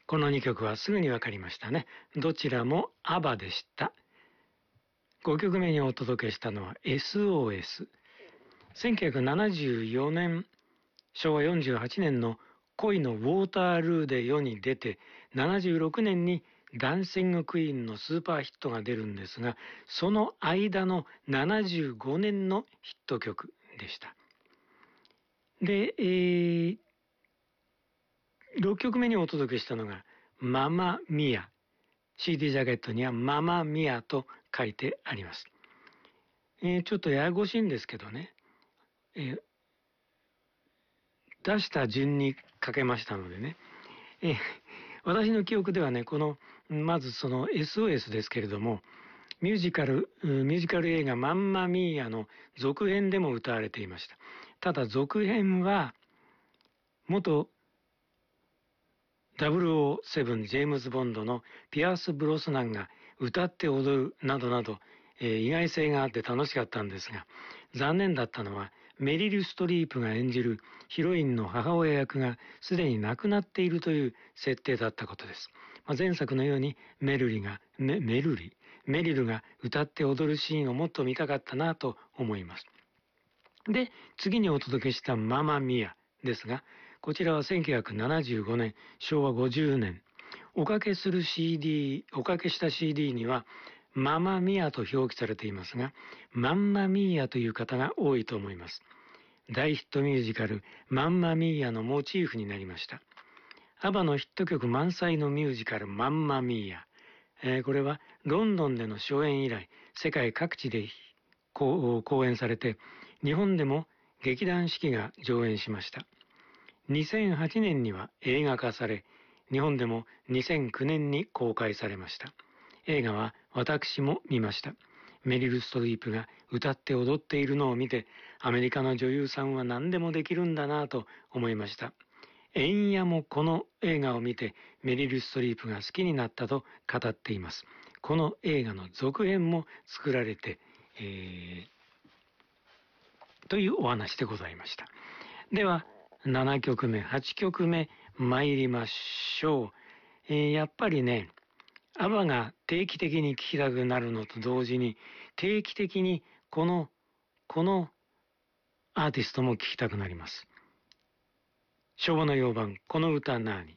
この2曲はすぐにわかりましたね。どちらもアバでした。5曲目にお届けしたのは SOS。1974年、昭和48年の恋のウォータールーで世に出て、76年にダンシングクイーンのスーパーヒットが出るんですが、その間の75年のヒット曲でした。で、6曲目にお届けしたのがママミア。CD ジャケットにはママミアと書いてあります。ちょっとややこしいんですけどね、出した順に書けましたのでね、私の記憶ではね、まずその SOS ですけれども、ミュージカル映画マンマミーアの続編でも歌われていました。ただ続編は、元007ジェームズ・ボンドのピアース・ブロスナンが歌って踊るなどなど、意外性があって楽しかったんですが、残念だったのはメリル・ストリープが演じるヒロインの母親役がすでに亡くなっているという設定だったことです。前作のようにメリルが歌って踊るシーンをもっと見たかったなと思います。で、次にお届けしたママミアですが、こちらは1975年、昭和50年、おかけした CD には、ママミアと表記されていますが、マンマミーアという方が多いと思います。大ヒットミュージカル、マンマミーアのモチーフになりました。アバのヒット曲満載のミュージカル、マンマミーア。これはロンドンでの初演以来、世界各地で公演されて、日本でも劇団四季が上演しました。2008年には映画化され、日本でも2009年に公開されました。映画は私も見ました。メリル・ストリープが歌って踊っているのを見て、アメリカの女優さんは何でもできるんだなぁと思いました。エンヤもこの映画を見てメリル・ストリープが好きになったと語っています。この映画の続編も作られて、というお話でございました。では、7曲目、8曲目参りましょう。やっぱりね、アバが定期的に聴きたくなるのと同時に、定期的にこのアーティストも聴きたくなります。昭和の洋版、この歌なに。